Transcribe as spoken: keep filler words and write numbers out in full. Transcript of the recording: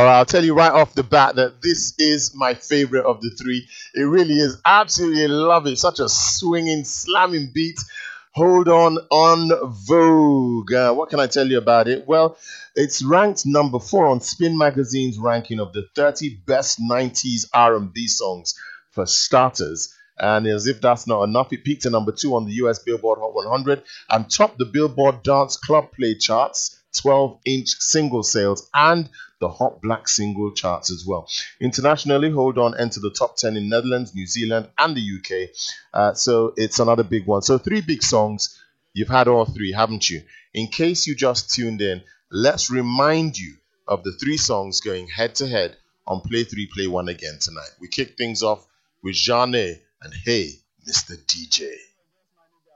All right, I'll tell you right off the bat that this is my favorite of the three. It really is. Absolutely love it. Such a swinging, slamming beat. Hold on, on Vogue. Uh, what can I tell you about it? Well, it's ranked number four on Spin Magazine's ranking of the thirty best nineties R and B songs for starters. And as if that's not enough, it peaked at number two on the U S Billboard Hot one hundred and topped the Billboard Dance Club Play charts, twelve-inch single sales, and the Hot Black single charts as well. Internationally, Hold On entered the top ten in Netherlands, New Zealand, and the U K. Uh, so it's another big one. So three big songs. You've had all three, haven't you? In case you just tuned in, let's remind you of the three songs going head-to-head on Play three, Play one again tonight. We kick things off with Zhané and Hey, Mister D J.